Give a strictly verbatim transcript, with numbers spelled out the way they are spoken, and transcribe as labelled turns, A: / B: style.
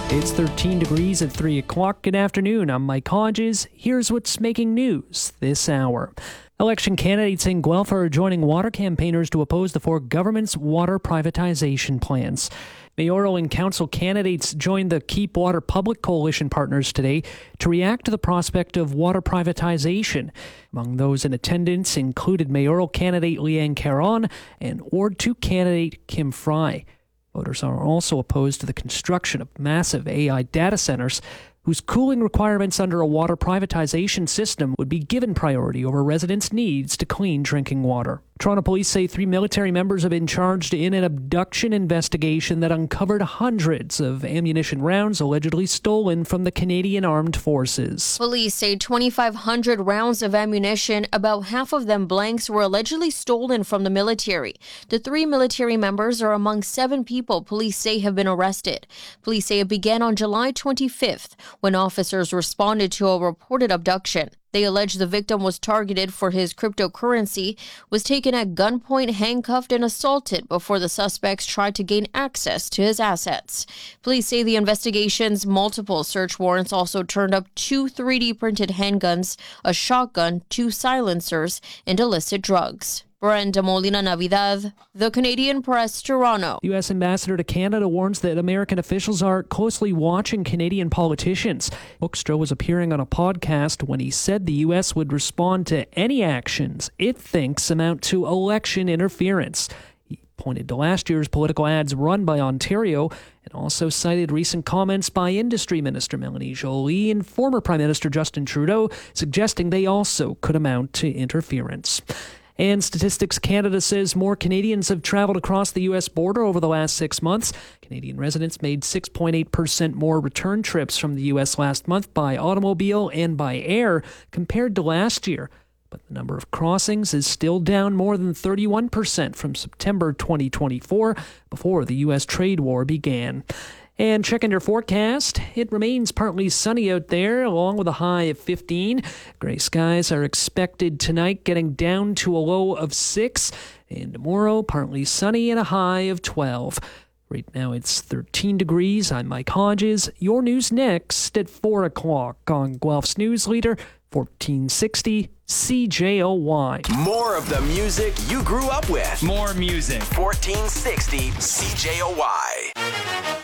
A: It's thirteen degrees at three o'clock. Good afternoon. I'm Mike Hodges. Here's what's making news this hour. Election candidates in Guelph are joining water campaigners to oppose the Ford government's water privatization plans. Mayoral and council candidates joined the Keep Water Public Coalition partners today to react to the prospect of water privatization. Among those in attendance included mayoral candidate Leanne Caron and Ward two candidate Kim Fry. Voters are also opposed to the construction of massive A I data centers whose cooling requirements under a water privatization system would be given priority over residents' needs to clean drinking water. Toronto police say three military members have been charged in an abduction investigation that uncovered hundreds of ammunition rounds allegedly stolen from the Canadian Armed Forces.
B: Police say twenty-five hundred rounds of ammunition, about half of them blanks, were allegedly stolen from the military. The three military members are among seven people police say have been arrested. Police say it began on July twenty-fifth when officers responded to a reported abduction. They allege the victim was targeted for his cryptocurrency, was taken at gunpoint, handcuffed, and assaulted before the suspects tried to gain access to his assets. Police say the investigation's multiple search warrants also turned up two three D printed handguns, a shotgun, two silencers, and illicit drugs. Brenda Molina Navidad, The Canadian Press, Toronto.
A: The U S Ambassador to Canada warns that American officials are closely watching Canadian politicians. Hoekstra was appearing on a podcast when he said the U S would respond to any actions it thinks amount to election interference. He pointed to last year's political ads run by Ontario and also cited recent comments by Industry Minister Melanie Joly and former Prime Minister Justin Trudeau, suggesting they also could amount to interference. And Statistics Canada says more Canadians have traveled across the U S border over the last six months. Canadian residents made six point eight percent more return trips from the U S last month by automobile and by air compared to last year. But the number of crossings is still down more than thirty-one percent from September twenty twenty-four, before the U S trade war began. And checking your forecast, it remains partly sunny out there, along with a high of fifteen. Gray skies are expected tonight, getting down to a low of six. And tomorrow, partly sunny and a high of twelve. Right now, it's thirteen degrees. I'm Mike Hodges. Your news next at four o'clock on Guelph's News Leader, fourteen sixty C J O Y.
C: More of the music you grew up with.
D: More music.
C: fourteen sixty C J O Y.